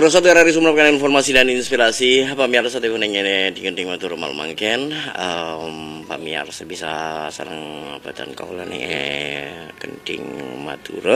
Proses dari sumberkan informasi dan inspirasi pemirsa teh ini di genting matur mal mangken pemirsa bisa sareng badan kaula nih genting matura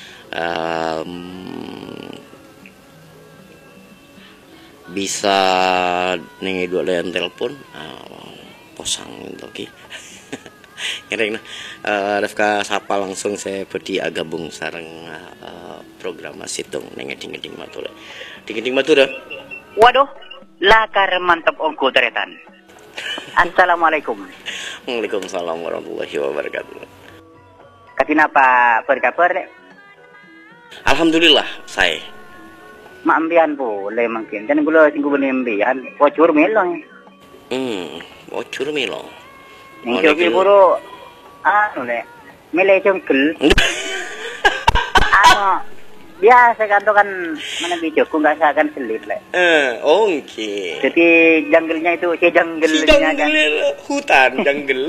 bisa nih dua layan telepon posang gitu ki ngereng Refka sapa langsung saya bedi agabung sareng program situng neng ngeding matura. Ding matura. Waduh, lakar mantap ongko teretan. Assalamualaikum. Waalaikumsalam warahmatullahi wabarakatuh. Katinapa berkabar dek? Alhamdulillah saya. Maambian boleh mungkin. Dan gula tinggu benembian. Bocor melong. Bocor melong. Yang coba buru, dek. Mele cengkel. Biasa kan tuh kan mana bijoku nggak seakan selit lah. Oke. Jadi junggelnya itu junggelnya aja. Hutan jungle.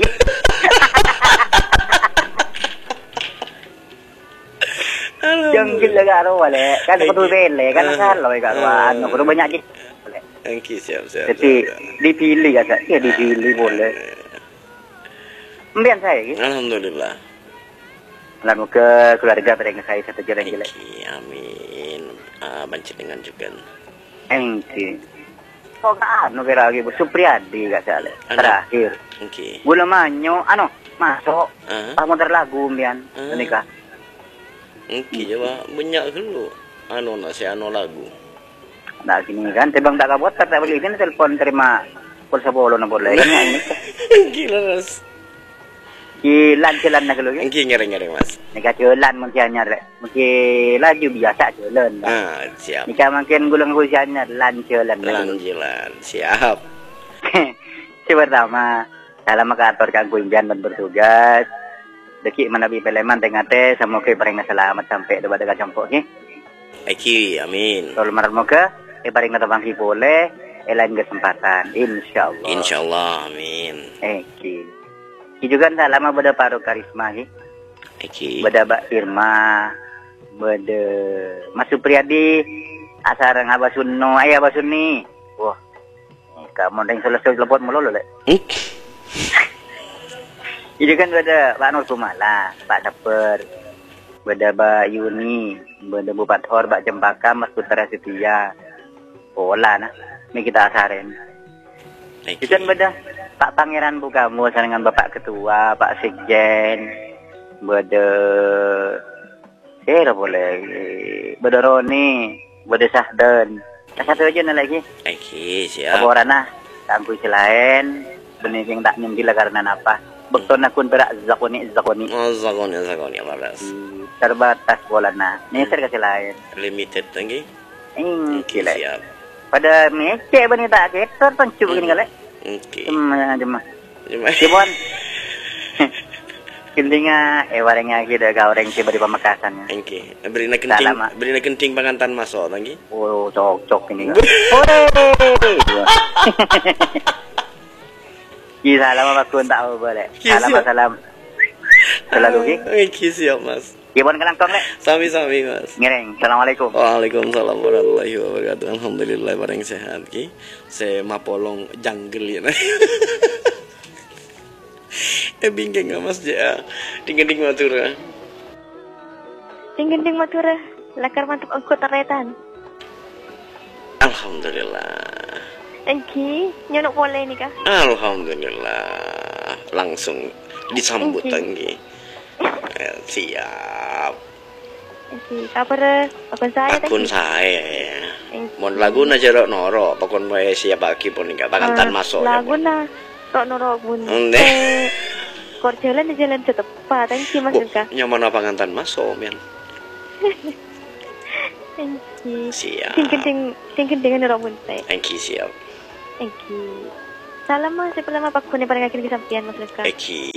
Jungle lah karo boleh. Kan perlu bele kan kalau karo anu perlu banyak gitu. Oke siap. Jadi dipilih ya sih, ya dipilih boleh. Mbian saya gitu. Alhamdulillah. Lalu ke keluarga mereka saya satu jalan jelek. Amin. Banci dengan juga. Engki. Oh anu kira lagi Bu Supriyadi gak salah. Terakhir. Oke. Gula manyo masuk. Pamotor lagu mbian menikah. Oke, coba banyak dulu. Nasi lagu. Nah gini kan tebang tak kabut tak beli ini telepon terima pulsa bolo na boleh. Gila ras. Jalan nak dulu kan? Ngeri mas. Nika jalan mungkin nyar, mungkin laju biasa jalan. Siap. Nika mungkin gulang hujannya jalan. Siap. Pertama, dalam makator kang kunjan dan bertugas. Deki menabi peleman tengah teh, sama ke paling selamat sampai debat dekat campur ni. Amin. Kalau marah muka, paling natabang boleh, lain kesempatan, insyaallah. Insyaallah, amin. Juga kan lama beda paru karisma ki. Beda Mbak Irma, beda Mas Supriyadi, asarang Abah Sunno, Abah Sunni. Wah. Kamu yang selesai telepon mulu lho, Lek. Juga kan beda Pak Nur Kumala, Pak Daper, beda Mbak Yuni, beda Bupati Hor, Mbak Jembaka, Mas Putra Setia. Pola nah, ini kita asarin. Juga kan beda Pak Pangeran Bukamu dengan Bapak Ketua, Pak Sekjen, beda boleh, beda Roni, beda Sahdan. Satu aja nih lagi. Siap. Kaborana, tangguh selain, benih yang tak nyempil karena apa? Betul nakun berak zakoni. Zakoni malas. Terbatas bolana. Ini saya kasih lain. Limited tinggi. Siap. Pada mece benih tak ketor pencu begini kali. Cuma. Simon. Kentinga warengnya kita gaureng si beri pamekasan. Berina kenting pangantan masuk lagi. Oh, cok ini. Kisah lama aku tahu boleh. Salam. Selalu ki. Siap Mas. Simon kelangkong le. Sami Mas. Ngereng. Assalamualaikum. Waalaikumsalam warahmatullahi wabarakatuh. Alhamdulillah bareng sehat ki. Saya mapolong jungle ya. Bingkeng Mas Ja. Ding matura. Ding matura. Lakar mantap angko taretan. Alhamdulillah. Engki, nyonok boleh ni kah? Alhamdulillah. Langsung disambut tanggi. Siap. Kabar akun saya. Mon lagu na jerok noro, pakon wae siap bagi pun enggak pakantan masuk. Lagu na tok noro bun. Kor jalan setepat, thank you Mas Luka. Nyaman pakantan masuk, men. Thank you. Siap. Tingkin dengan noro bun teh. Thank you siap. Thank you. Salam Mas, selama pakune paling akhir kesampian Mas Luka.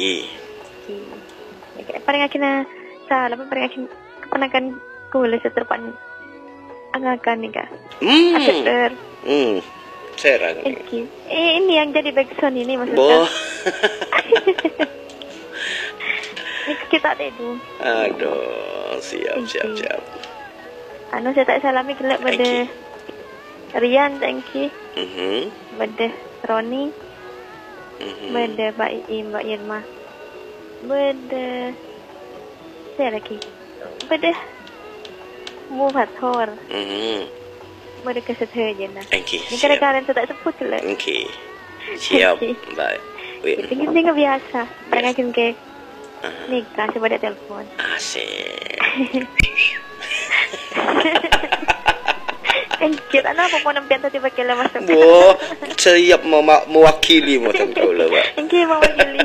Paling akhir na salam paling akhir keponakan kulit seterpan angakan nih kak. Akhir. Serang. Ini yang jadi backsound ini maksudnya. Ini kita deh. Aduh, siap. Anu saya tak salami kelak pada Rian tangki. Mhm. Beda Roni. Beda Mbak Iim, Mbak Irma. Beda siapa lagi? Beda Mu Fathor. Beda kesetujuan. Okey. Ini kadang-kadang saya tak sebut lah. Okey. Siap. Baik. Ini kan biasa. Pengakin ke nikah coba dia telepon. Asyik. Anjir, apa pun nampian tadi pakai lah masuk. Bo, siap mewakili macam kau lah, Pak. Anjir, mewakili.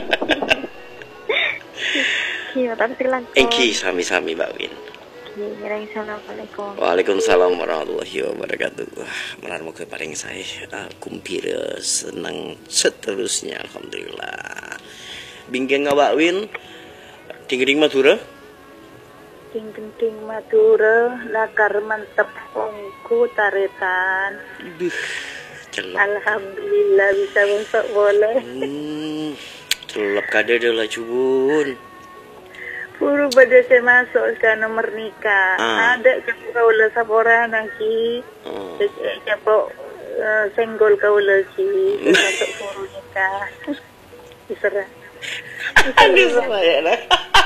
Anjir, tak ada selangkau. Anjir, sami-sami, Mbak Win. Assalamualaikum. Waalaikumsalam warahmatullahi wabarakatuh. Melarang ke paling saya kumpira senang seterusnya, alhamdulillah. Bingkeng Mbak Win, tinggi Madura. Ting Madura, lakar mantap ongku taretan. Alhamdulillah bisa masuk boleh. Celap kada dah lah cubun. Puru pada saya masuk ke nomor nikah. Ada siapa kaulah saboran lagi. Siapa senggol kaulah si masuk puru nikah. Diserah. Aduh saya lah.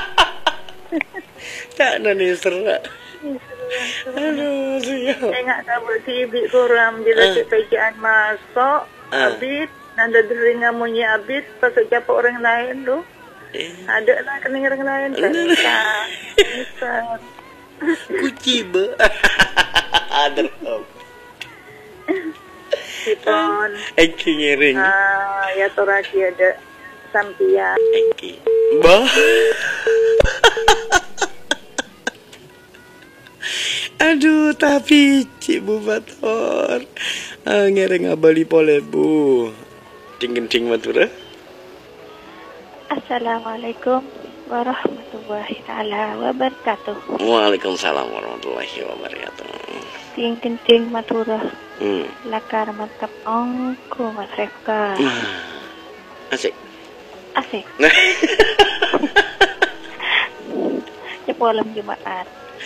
Tak ada ni serak. Aduh siap. Tengok kabar si ibu korang bila sebagian masuk. Habis. Nanda deringan munyi habis. Pasal siapa orang lain tu. Ada lah kening orang lain. Bisa. Kuciba. Ada. Sipon. Eki ngering. Ya toraki ada sampian. Eki. Bah. Aduh, tapi Cik Bu Fathor. Ngereng abali pole Bu. Ting Madura. Assalamualaikum warahmatullahi taala wabarakatuh. Waalaikumsalam warahmatullahi wabarakatuh. Ting Madura. Lakar mantap ongku Mas Refka. Asik. Asik. Cepolam Jumat.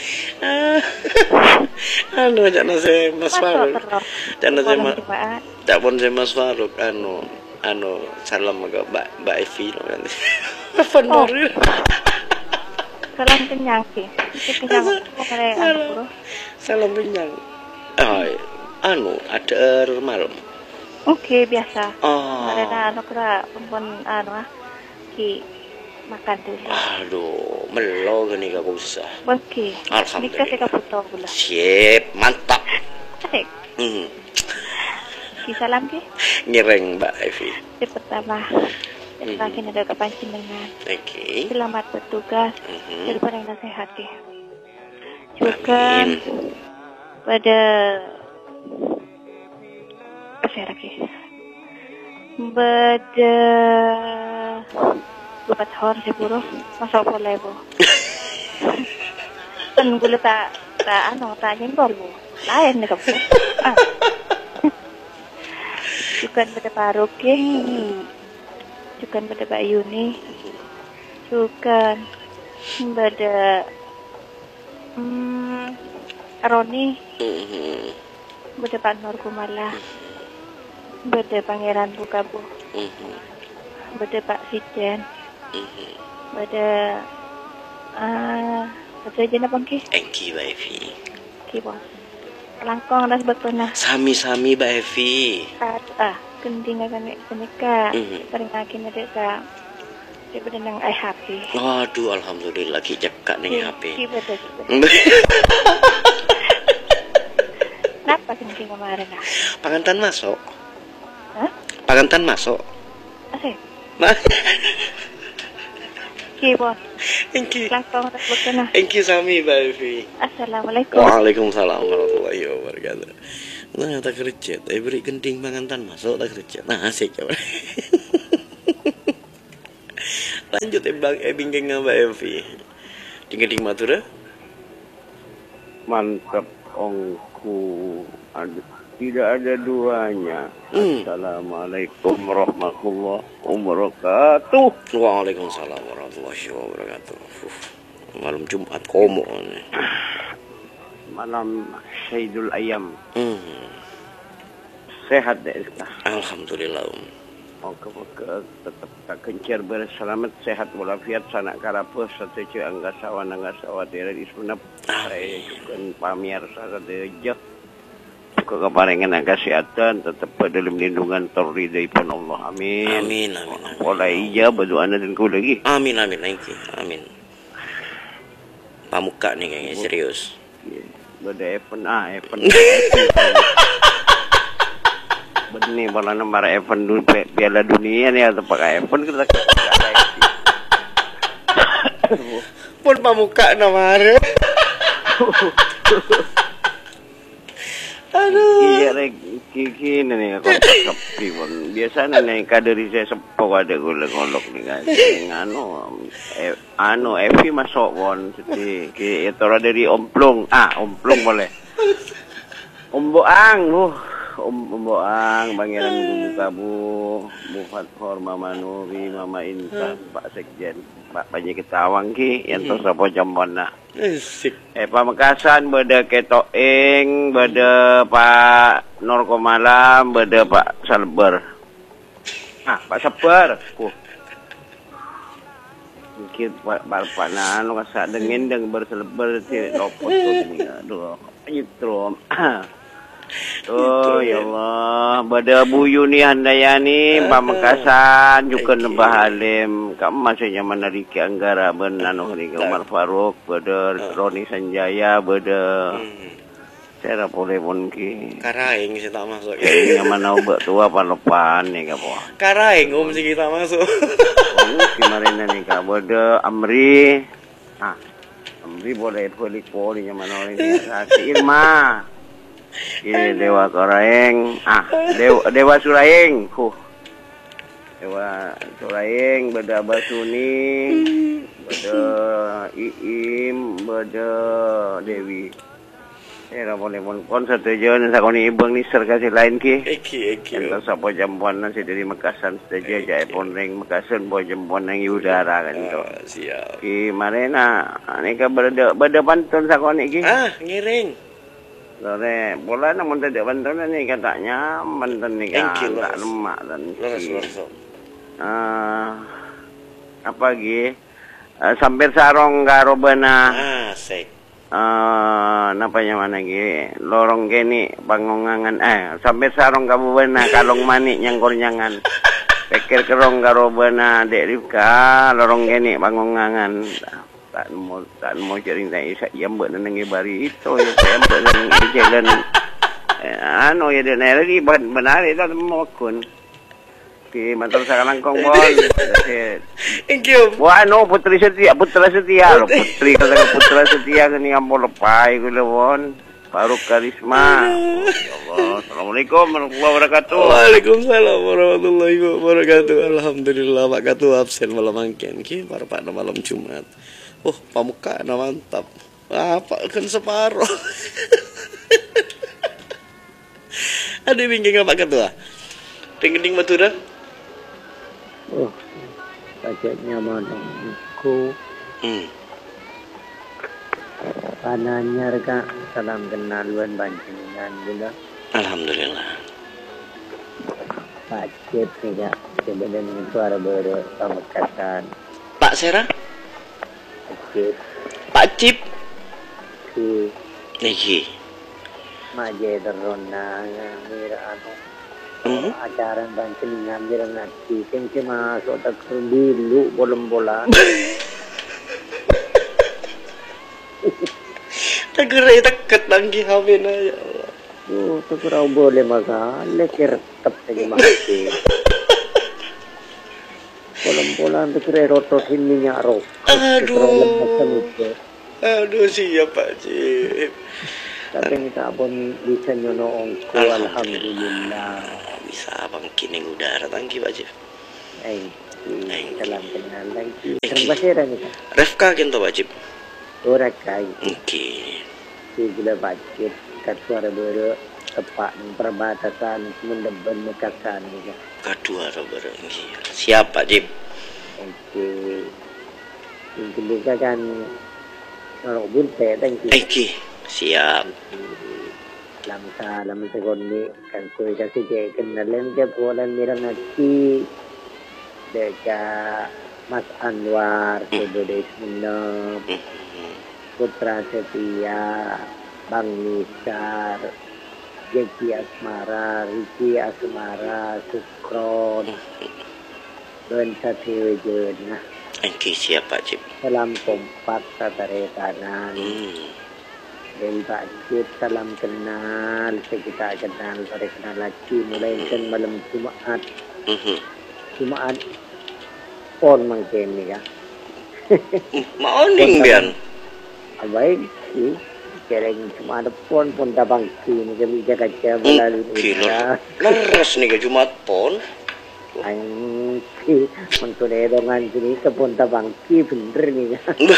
Anu jangan saya Mas Faruk. Jangan saya tak pun saya Mas Faruk anu salam ke Mbak Evi kan. Apa nori? Salam kenyang sih. Salam kenyang. Anu ada malam. Oke, biasa. Ada anu kira pun anu ki makan dulu. Aduh, melo gini gak usah. Oke. Alhamdulillah. Nikah foto pula. Sip, mantap. Asik. Salam ke? Nyereng Mbak Evi. Pertama, lagi ada kepancingan. Oke. Selamat bertugas. Daripada yang sehat ke. Juga pada apa lagi? Pada buat hor si buruh masuk boleh bu. Dan gula tak nyenggol bu. Lain nih kamu. Bukan pada Faruk ke. Bukan pada Mbak Yuni. Bukan pada Roni. Pada Pak Nur Kumala. Pada Pangeran Bukabu. Pada Pak Sijen. Pada apa jenis bangki? Enki Mbak Evi. Ki bos. Langkong dah sebetulnya. Sami-sami Mbak Evi. Kending akan nikah. Peringakin ada ka. Daripada nang HP. Waduh, alhamdulillah ki cekak ning HP. Ki betul. Kenapa kending kemarin ah? Pangantan masuk. Hah? Pangantan masuk. Asik. Ki bos. Enki. Langkong dah sebetulnya. Enki sami Mbak Evi. Assalamualaikum. Waalaikumsalam warahmatullahi wabarakatuh. Nah, tak kerja. Beri genting pangantan masuk tak kerja. Nah, asik coba. Lanjut Bang Bingkeng Mbak Evi. Ting Madura. Mantap ongku. Tidak ada duanya. Assalamualaikum warahmatullahi wabarakatuh. Waalaikumsalam warahmatullahi wabarakatuh. Malam Jumat komo. Malam Sayyidul Ayam. sehat deh Iska. Alhamdulillah. Tetap tak kencir berselamat sehat walafiat sanak karapus satu cu angga sawa dari isunap saya juga pamirsa sadeja keparingan kesehatan tetap dalam lindungan terridai pun Allah amin amin wala iya berdoa dan ku lagi amin amin pamuka nih kayaknya serius beda event benih bola nomor event dulu piala dunia nih atau pakai event kita pun pamuka nomor aduh iya kiki nih kalau sepi pun biasanya nih kaderi saya sepok ada golek nih kan Evi masuk pun jadi itu dari omplung boleh Omboang, Pangeran Bu Fathor, Mama Nuri, Mama Intan, Pak Sekjen, Pak Panji Ketawang ki, yang terus apa jambona. Pamekasan beda Ketoing, beda Pak Norko Malam, beda Pak Salber. Pak Sabar. Mungkin Pak Nano kasak dengin berselber si lopot tu ni. Aduh, itu. Oh ya Allah, pada Bu Yuni Handayani, Pamekasan juga Nebah Halim, kamu maksudnya menariki Anggara benano ni Umar Faruk, pada Roni Sanjaya, pada saya boleh pun ki. Karaing saya tak masuk. Yang mana ubah tua panopan ni kapo. Karaing mesti kita masuk. Kemarin ni kapo pada Amri, Amri boleh poli yang mana orang ni. Irma. Ini Dewa Koraeng, Dewa Suraing, Dewa Suraing, beda Basuni, beda Iim, beda Dewi. Saya boleh pun satu jen, saya kau ni ibang ni serkasi lain ki. Eki. Entah siapa jambuan nasi dari Mekasan saja, jaya pun ring Mekasan, boleh jambuan yang udara kan tu. Siap. Ki Marina, ni kan beda pantun saya kau ni ki. Ngiring. Sore, bola namun tidak bantuan ni katanya bantuan ni kan tak lemak dan apa lagi sambil sarong garobana napanya mana lagi lorong gini bangungangan sambil sarong kabubana kalong manik nyangkor-nyangan pikir kerong garobana dek Rifka lorong gini bangungangan tak mau cerita isa yang buat nengi bari itu ya saya buat nengi jalan ya dia lagi benar itu mau kun di mantul sekarang kong bon thank you putra setia putri kata putra setia kan yang mau lepai gue bon Faruk Karisma. Ya Allah. Assalamualaikum warahmatullahi wabarakatuh. Waalaikumsalam warahmatullahi wabarakatuh. Alhamdulillah Pak Ketua absen malam angken ki para Pak malam Jumat. Pamuka mantap. Apa kan separuh. Ada bingking Pak Ketua. Ding Matura. Paketnya mana? Pananya reka salam kenaluan bancingan bila. Alhamdulillah. Pak Cip tidak sebenarnya suara Pamekasan. Pak Sera? Pak Cip. Niki. Maje derona mira acara bancingan dia nanti kan cuma sotak dulu bola. Tagerai takat lagi hawin ya Allah. Tagerau boleh maka lekir tetap saja mati. Bolam-bolam tagerai rotot hininya roh. Aduh siap Pak Cip. Tapi kita pun bisa nyonoongku alhamdulillah. Bisa bangkining udara tangki Pak Cip. Salam kenal lagi. Terima kasih Refka kento Pak Cip. Orang kai. Okey. Bila baca kat suara bere tepat perbatasan Mendeban Mekasan juga. Kedua bere. Siap Pak Cip. Okey. Ini kan orang bunte thank you. Okey. Siap. salam sekonni kan kuy kasi ke kenalan ke polan miranati deja Mas Anwar Sebedes Menep Putra Setia Bang Nisar Jeki Asmara Riki Asmara Sukron Ben Satyewejen. Engki siapa Cip? Salam kompak satare kanan. Dari Pak Cip salam kenal, kita kenal, sore kenal lagi mulai kan malam Jumat. Jumat pon mungkin ya. Mau ning bian. Abai sih. Kereng Jumat pon tabang ki ni kami jaga melalui. Kilo. Leres nih ke Jumat pon. Angki mentune dongan sini kebun tabangki bener nih.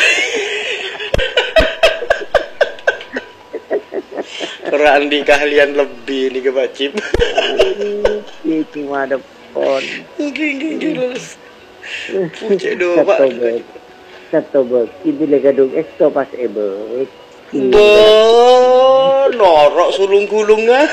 Peran di keahlian lebih nih ke Pak Cip. Ini cuma ada pon. Jelas. Pucuk do Pak. Satu beki bila gadung esto pas ebe. Norok sulung gulungnya.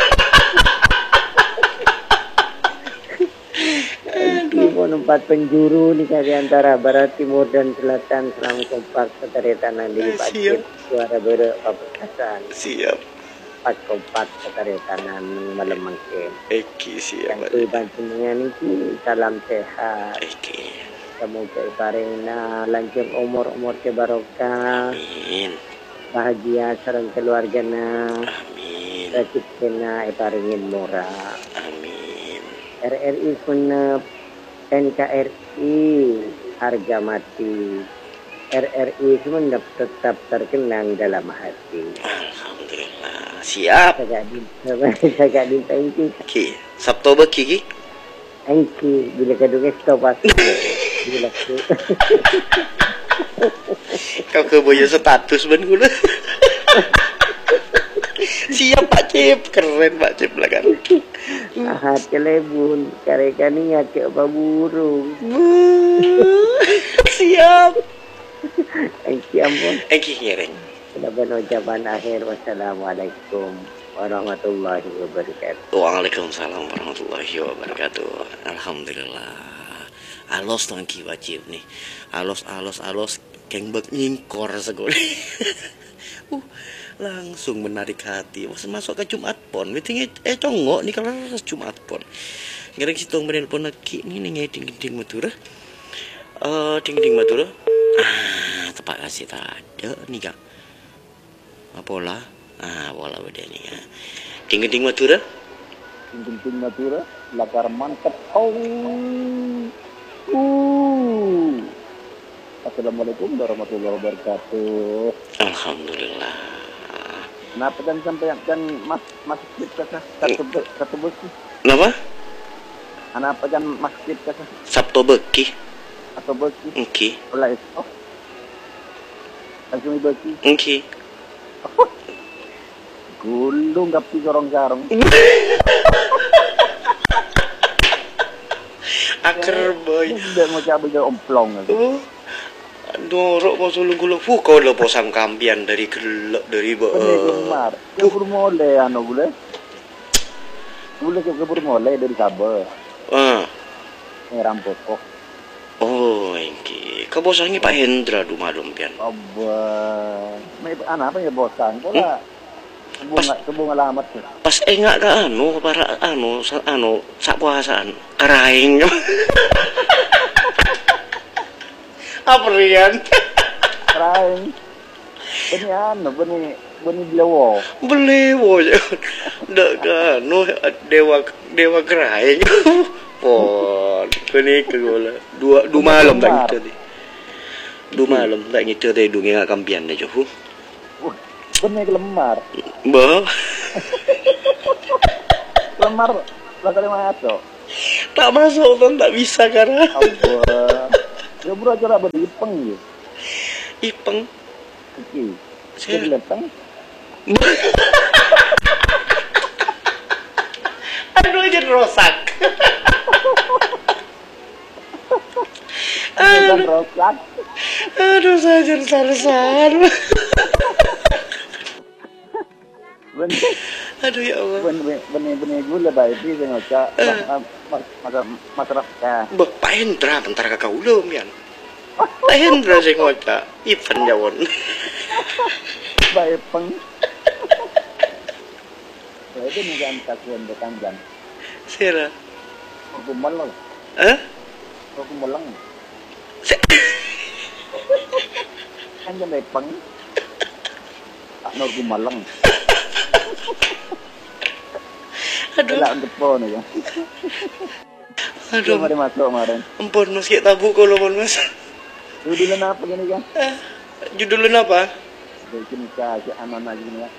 Empat penjuru nih di antara barat, timur dan selatan selama kompak setara tanah di Pak Cip suara berpapakasan. Siap. Pas kompak setara tanah malam mangke. Eki siap. Yang bantunya niki salam sehat. Eki. Semoga ibarena lanjut umur ke barokah. Amin. Bahagia sareng keluargana. Amin. Rezekina ibaringin murah. Amin. RRI Sunep NKRI harga mati. RRI Sumenep tetap terkenang dalam hati. Alhamdulillah. Siap. Saya di tangki. Ki. Sabtu beki ki. Tangki bila kadung esto pas. Bila tu. Kau keboyo status ben gula. Siap Pak Cip, keren Pak Cip lah kan. Ah, celebun, karekan ingat ke burung. Siap. Engki ampun. Engki ngereng. Selamat ucapan akhir. Wassalamualaikum warahmatullahi wabarakatuh. Waalaikumsalam warahmatullahi wabarakatuh. Alhamdulillah. Alos tangki wajib nih. Alos keng bek nyingkor segole. Langsung menarik hati. Masuk ke Jumat pon. Meeting congok nih kalau Jumat pon. Ngereng situng menelpon lagi nih ding Madura. Ding Madura. Tepat kasih ada nih Kak. Pola. Pola beda nih ya. Ding Madura. Ding Madura. Lakar mantap. Assalamualaikum warahmatullahi wabarakatuh. Alhamdulillah. Kenapa dan sampai dan masuk kita satu beki? Kenapa? Kenapa dan masuk kita? Sabtu beki. Atau beki? Engki. Oleh itu. Langsung beki. Engki. Gulung gapi garong-garong. Aker boy. Dia mau cabai omplong. Dorok mau sulung gulung. Kau lo posang kampian dari gelap dari Gemar. Kebur mole boleh. Boleh kebur mole dari Sabah. Rambut kok. Oh, engki. Kau bosangi Pak Hendra malum pian. Abah. Anak apa ya bosan? Pola. Sebung alamat tuh. Pas enggak ka para sak puasaan karaing. Apa rian? Karaing. Beni belewo. Belewo ya. Ndak kan dewa karaing. Pon, beni kegola. Dua malam tak gitu deh. Dua malam tak gitu deh dungi ngak kampian deh jofu. Beni lemar. Bah. Lemar lah kali mana tuh? Tak masuk tuh tak bisa karena. Allah. Ya bro aja lah beripeng ya. Ipeng. Oke. Jadi lepeng. Aduh aja rosak. Aduh sajar sarsan. Aduh ya Allah. Benih gula baik sih saya ngocak. Masyarakat. Pak Hendra bentar kakak ulum ya. Pak Hendra saya ngocak. Ivan jawon. Baik peng. Itu nih kan kasihan dekan jam. Sira. Aku malang. Aku malang. Kan jam peng. Tak aku malang. Aduh. Lah depo nih ya. Aduh. Mari masuk kemarin. Ampun mas kayak tabuk kalau pun mas. Judulnya apa gini kan? Judulnya apa? Bikin si anak gini ya.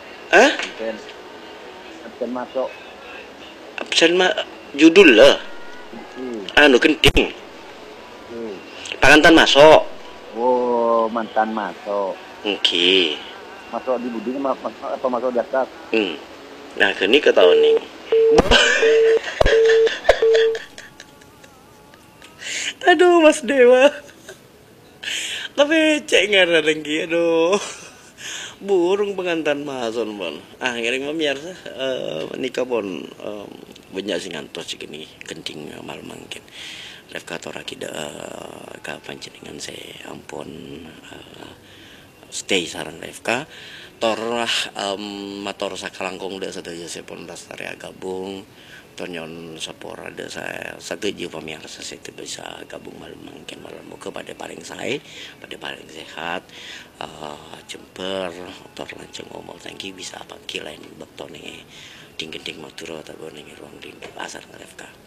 Absen masuk. Absen judul lah. Anu kenting. Pangantan masuk. Oh, mantan masuk. Oke. Masuk di budi apa masuk di atas? Nah, kini ketahuan nih. Aduh, Mas Dewa. Tapi cek nggak lagi, aduh. Burung pengantin mason bon. Ngiring pemirsa nikah bon banyak sing ngantos gini kenting mal mangkin. Ref katora kida kapan jenengan saya ampun stay sarang Refka torah motor sakalangkong de sadaya sepon lastari gabung tonyon sapora de saya sageju pemirsa saya bisa gabung malam mungkin malam kepada paling saya pada paling sehat jemper tor lanceng ngomong tangki bisa apa kilain bektone ding-ding motor atau ning ruang di pasar Refka.